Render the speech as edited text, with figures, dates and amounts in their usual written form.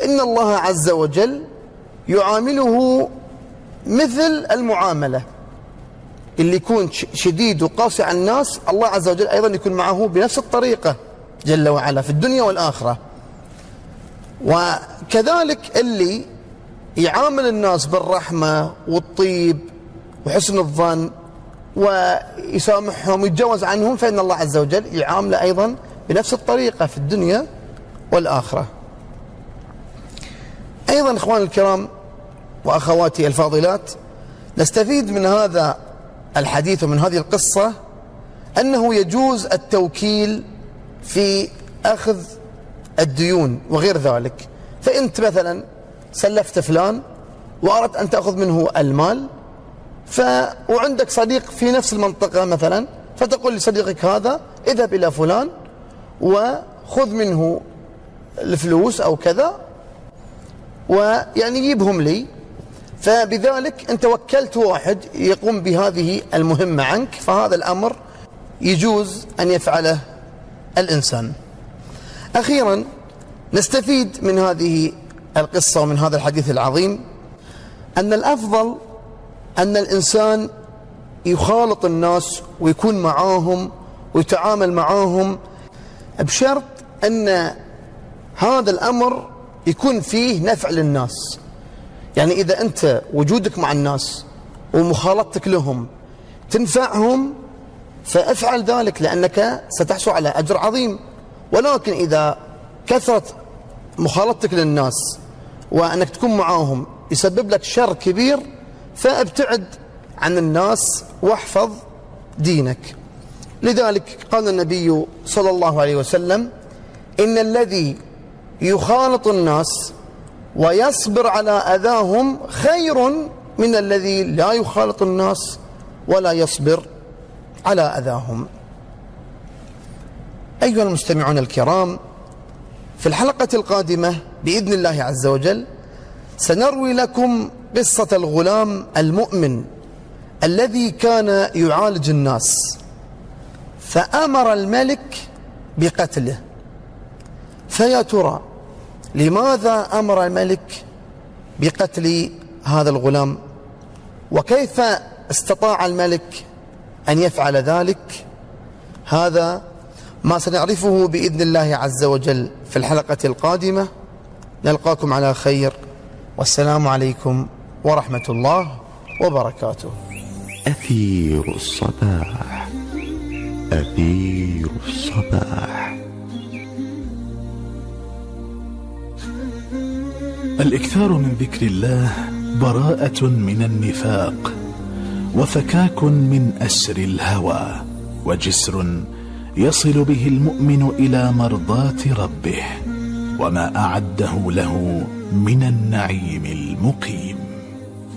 فإن الله عز وجل يعامله مثل المعاملة. اللي يكون شديد وقاسي على الناس، الله عز وجل أيضا يكون معه بنفس الطريقة جل وعلا في الدنيا والآخرة. وكذلك اللي يعامل الناس بالرحمة والطيب وحسن الظن ويسامحهم ويتجاوز عنهم، فإن الله عز وجل يعامله أيضا بنفس الطريقة في الدنيا والآخرة. أيضا إخواني الكرام وأخواتي الفاضلات، نستفيد من هذا الحديث ومن هذه القصة أنه يجوز التوكيل في أخذ الديون وغير ذلك. فأنت مثلا سلفت فلان وأردت أن تأخذ منه المال، وعندك صديق في نفس المنطقة مثلا، فتقول لصديقك هذا اذهب إلى فلان وخذ منه الفلوس أو كذا، ويعني يجيبهم لي. فبذلك أنت وكلت واحد يقوم بهذه المهمة عنك، فهذا الأمر يجوز أن يفعله الإنسان. أخيرا نستفيد من هذه القصة ومن هذا الحديث العظيم أن الأفضل أن الإنسان يخالط الناس ويكون معاهم ويتعامل معاهم، بشرط أن هذا الأمر يكون فيه نفع للناس. يعني إذا أنت وجودك مع الناس ومخالطتك لهم تنفعهم فافعل ذلك، لأنك ستحصل على أجر عظيم. ولكن إذا كثرت مخالطتك للناس وأنك تكون معاهم يسبب لك شر كبير، فابتعد عن الناس واحفظ دينك. لذلك قال النبي صلى الله عليه وسلم: إن الذي يخالط الناس ويصبر على أذاهم خير من الذي لا يخالط الناس ولا يصبر على أذاهم. أيها المستمعون الكرام، في الحلقة القادمة بإذن الله عز وجل سنروي لكم قصة الغلام المؤمن الذي كان يعالج الناس، فأمر الملك بقتله. فيا ترى لماذا أمر الملك بقتل هذا الغلام؟ وكيف استطاع الملك أن يفعل ذلك؟ هذا ما سنعرفه بإذن الله عز وجل في الحلقة القادمة. نلقاكم على خير، والسلام عليكم ورحمة الله وبركاته. أثير الصباح، أثير الصباح. الإكثار من ذكر الله براءة من النفاق، وفكاك من أسر الهوى، وجسر يصل به المؤمن إلى مرضاة ربه وما أعده له من النعيم المقيم.